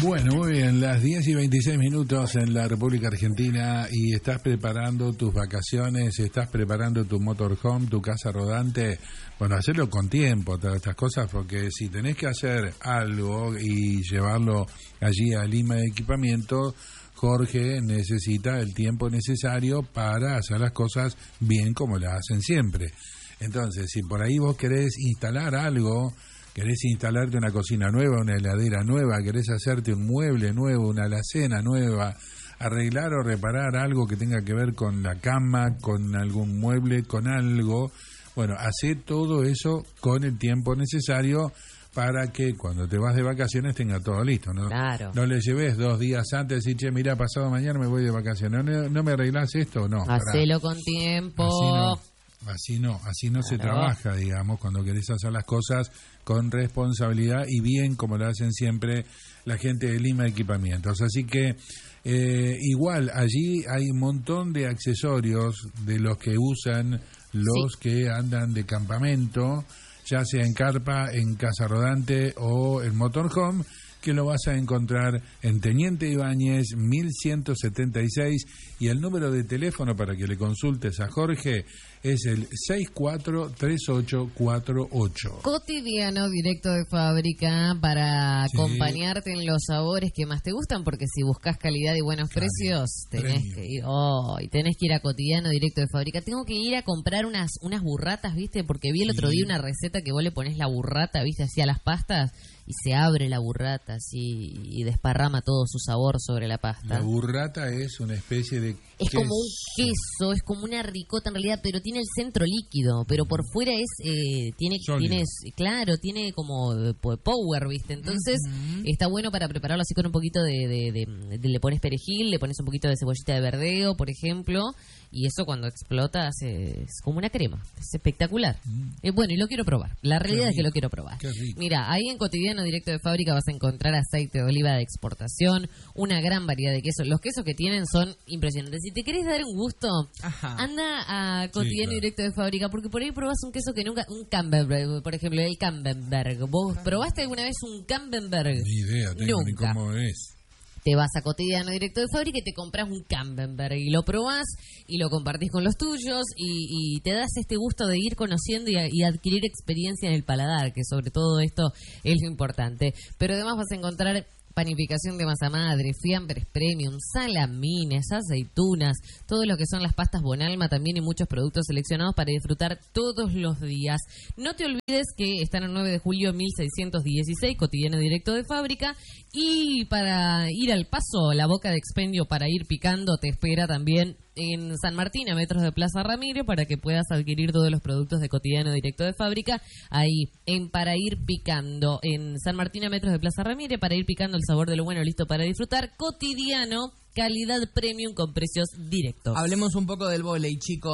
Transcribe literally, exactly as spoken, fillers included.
Bueno, muy bien, las diez y veintiséis minutos en la República Argentina y estás preparando tus vacaciones, estás preparando tu motorhome, tu casa rodante. Bueno, hacerlo con tiempo, todas estas cosas, porque si tenés que hacer algo y llevarlo allí a Lima de Equipamiento, Jorge necesita el tiempo necesario para hacer las cosas bien como las hacen siempre. Entonces, si por ahí vos querés instalar algo, querés instalarte una cocina nueva, una heladera nueva, querés hacerte un mueble nuevo, una alacena nueva, arreglar o reparar algo que tenga que ver con la cama, con algún mueble, con algo, bueno, hacé todo eso con el tiempo necesario para que cuando te vas de vacaciones tenga todo listo, ¿no? Claro. No le lleves dos días antes y decir, che, mira, pasado mañana me voy de vacaciones, ¿no, no me arreglás esto? No. Hacelo con tiempo. Así no. Así no, así no claro. se trabaja, digamos, cuando querés hacer las cosas con responsabilidad y bien como lo hacen siempre la gente de Lima Equipamientos. Así que eh, igual allí hay un montón de accesorios de los que usan los sí. que andan de campamento, ya sea en carpa, en casa rodante o en motorhome, que lo vas a encontrar en Teniente Ibáñez mil ciento setenta y seis, y el número de teléfono para que le consultes a Jorge es el seis cuatro tres ocho cuatro ocho. Cotidiano directo de fábrica para sí. acompañarte en los sabores que más te gustan, porque si buscas calidad y buenos Cali, precios, tenés premio. que ir, oh, y tenés que ir a Cotidiano directo de fábrica. Tengo que ir a comprar unas unas burratas, ¿viste? Porque vi el otro sí. día una receta que vos le ponés la burrata, ¿viste? Así a las pastas y se abre la burrata así y desparrama todo su sabor sobre la pasta. La burrata es una especie de es queso. como un queso, es como una ricota en realidad, pero tiene el centro líquido, pero por fuera es eh, tiene tiene claro, tiene como power, ¿viste? Entonces, uh-huh. está bueno para prepararlo así con un poquito de, de, de, de le pones perejil, le pones un poquito de cebollita de verdeo, por ejemplo, y eso cuando explota hace, es como una crema. Es espectacular. Mm. Eh, bueno, y lo quiero probar. La realidad es que lo quiero probar. Mira, ahí en Cotidiano Directo de Fábrica vas a encontrar aceite de oliva de exportación, una gran variedad de quesos. Los quesos que tienen son impresionantes. Si te querés dar un gusto, Ajá. anda a Cotidiano sí, claro. Directo de Fábrica, porque por ahí probás un queso que nunca... Un Camembert, por ejemplo, el Camembert. ¿Vos probaste alguna vez un Camembert? Ni idea, tengo nunca. Ni cómo es. Te vas a Cotidiano Directo de Fábrica y te compras un Camembert y lo probás y lo compartís con los tuyos y, y te das este gusto de ir conociendo y, a, y adquirir experiencia en el paladar, que sobre todo esto es lo importante. Pero además vas a encontrar panificación de masa madre, fiambres premium, salamines, aceitunas, todo lo que son las pastas Bonalma también y muchos productos seleccionados para disfrutar todos los días. No te olvides que están el nueve de julio mil seiscientos dieciséis, Cotidiano Directo de Fábrica, y para ir al paso, la boca de expendio para ir picando te espera también en San Martín, a metros de Plaza Ramírez, para que puedas adquirir todos los productos de Cotidiano Directo de Fábrica, ahí en Para Ir Picando, en San Martín, a metros de Plaza Ramírez, para ir picando el sabor de lo bueno, listo para disfrutar. Cotidiano, calidad premium con precios directos. Hablemos un poco del vóley, chicos.